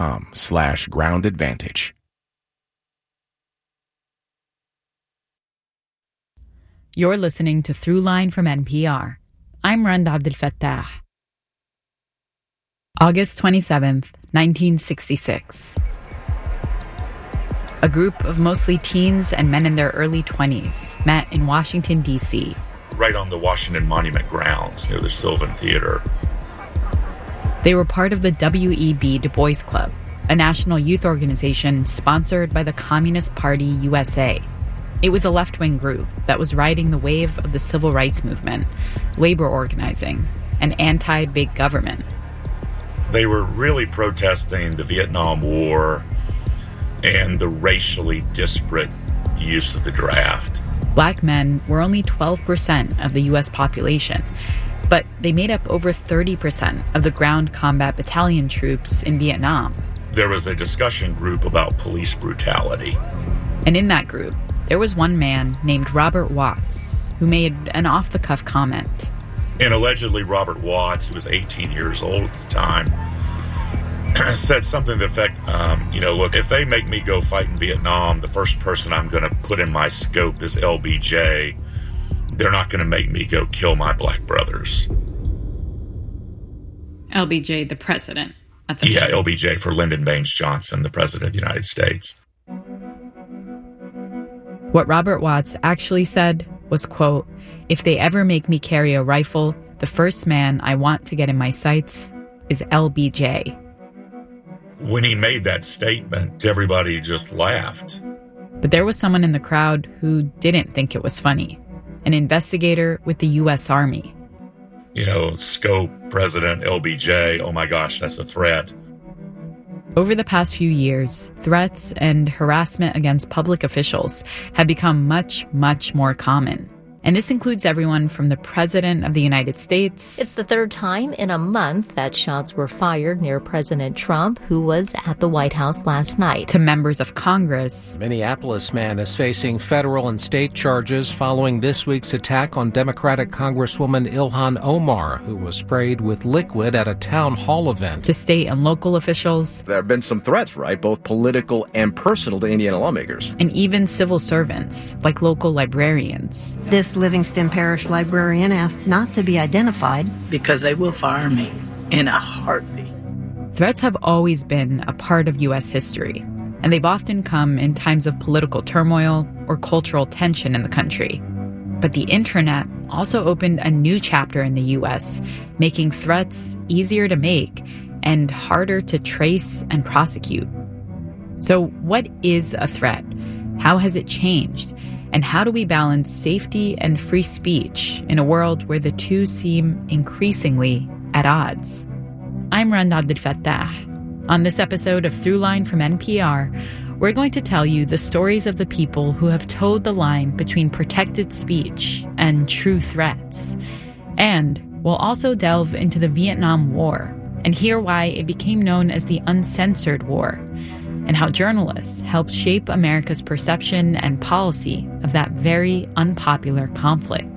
Ground Advantage. You're listening to Throughline from NPR. I'm Rand Abdel Fattah. August 27th, 1966. A group of mostly teens and men in their early 20s met in Washington, D.C. Right on the Washington Monument grounds near the Sylvan Theater. They were part of the W.E.B. Du Bois Club, a national youth organization sponsored by the Communist Party USA. It was a left-wing group that was riding the wave of the civil rights movement, labor organizing, and anti-big government. They were really protesting the Vietnam War and the racially disparate use of the draft. Black men were only 12% of the U.S. population, but they made up over 30% of the ground combat battalion troops in Vietnam. There was a discussion group about police brutality. And in that group, there was one man named Robert Watts who made an off-the-cuff comment. And allegedly Robert Watts, who was 18 years old at the time, said something to the effect, look, if they make me go fight in Vietnam, the first person I'm going to put in my scope is LBJ. They're not going to make me go kill my black brothers. LBJ, the president at the time. LBJ for Lyndon Baines Johnson, the president of the United States. What Robert Watts actually said was, quote, "If they ever make me carry a rifle, the first man I want to get in my sights is LBJ." When he made that statement, everybody just laughed. But there was someone in the crowd who didn't think it was funny, an investigator with the U.S. Army. Scope, President, LBJ, oh my gosh, that's a threat. Over the past few years, threats and harassment against public officials have become much, much more common. And this includes everyone from the President of the United States. It's the third time in a month that shots were fired near President Trump, who was at the White House last night. To members of Congress. Minneapolis man is facing federal and state charges following this week's attack on Democratic Congresswoman Ilhan Omar, who was sprayed with liquid at a town hall event. To state and local officials. There have been some threats, right? Both political and personal to Indiana lawmakers. And even civil servants, like local librarians. This Livingston Parish librarian asked not to be identified because they will fire me in a heartbeat. Threats have always been a part of U.S. history, and they've often come in times of political turmoil or cultural tension in the country. But the internet also opened a new chapter in the U.S., making threats easier to make and harder to trace and prosecute. So what is a threat? How has it changed? And how do we balance safety and free speech in a world where the two seem increasingly at odds? I'm Rand Abdel Fattah. On this episode of Throughline from NPR, we're going to tell you the stories of the people who have towed the line between protected speech and true threats. And we'll also delve into the Vietnam War and hear why it became known as the Uncensored War, and how journalists helped shape America's perception and policy of that very unpopular conflict.